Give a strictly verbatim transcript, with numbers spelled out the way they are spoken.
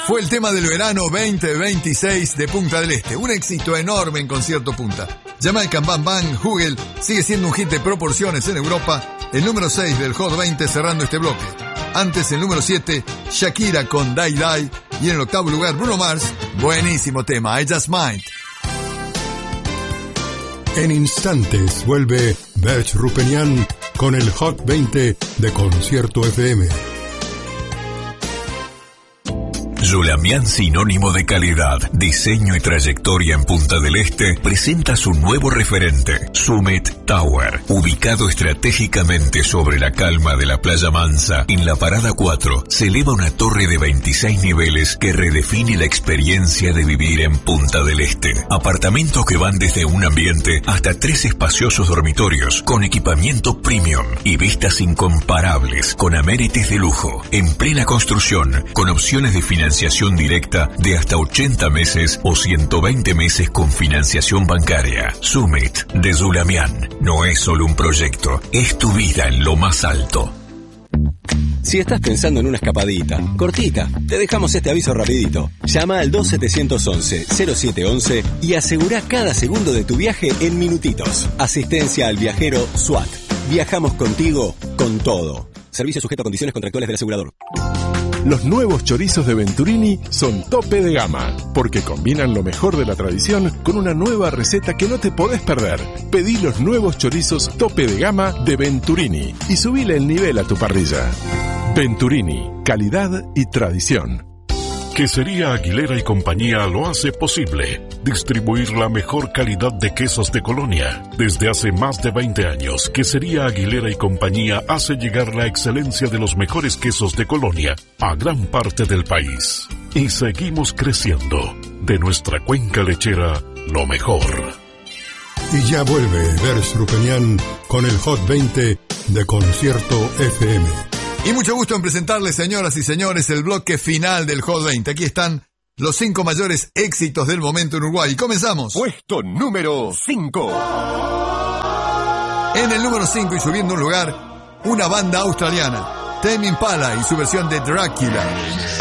Fue el tema del verano veinte veintiséis de Punta del Este. Un éxito enorme en Concierto Punta. Jamaican Bam Bam Hugel sigue siendo un hit de proporciones en Europa. El número seis del Hot veinte cerrando este bloque. Antes el número siete, Shakira con Die Die. Y en el octavo lugar, Bruno Mars. Buenísimo tema, I Just Might. En instantes vuelve Berch Rupenian con el Hot veinte de Concierto F M. Zulamian, sinónimo de calidad, diseño y trayectoria en Punta del Este, presenta su nuevo referente, Summit Tower. Ubicado estratégicamente sobre la calma de la Playa Mansa, en la parada cuatro, se eleva una torre de veintiséis niveles que redefine la experiencia de vivir en Punta del Este. Apartamentos que van desde un ambiente hasta tres espaciosos dormitorios, con equipamiento premium y vistas incomparables, con amenities de lujo, en plena construcción, con opciones de financiación Financiación directa de hasta ochenta meses o ciento veinte meses con financiación bancaria. Summit de Zulamian no es solo un proyecto, es tu vida en lo más alto. Si estás pensando en una escapadita, cortita, te dejamos este aviso rapidito. Llama al dos siete once cero siete once y asegura cada segundo de tu viaje en minutitos. Asistencia al viajero SWAT. Viajamos contigo con todo. Servicio sujeto a condiciones contractuales del asegurador. Los nuevos chorizos de Venturini son tope de gama, porque combinan lo mejor de la tradición con una nueva receta que no te podés perder. Pedí los nuevos chorizos tope de gama de Venturini y subile el nivel a tu parrilla. Venturini, calidad y tradición. Quesería Aguilera y Compañía lo hace posible. Distribuir la mejor calidad de quesos de Colonia. Desde hace más de veinte años, Quesería Aguilera y Compañía hace llegar la excelencia de los mejores quesos de Colonia a gran parte del país. Y seguimos creciendo. De nuestra cuenca lechera, lo mejor. Y ya vuelve Berch Rupenian con el Hot veinte de Concierto F M. Y mucho gusto en presentarles, señoras y señores, el bloque final del Hot veinte. Aquí están los cinco mayores éxitos del momento en Uruguay. ¡Comenzamos! Puesto número cinco. En el número cinco y subiendo un lugar, una banda australiana, Tame Impala y su versión de Dracula.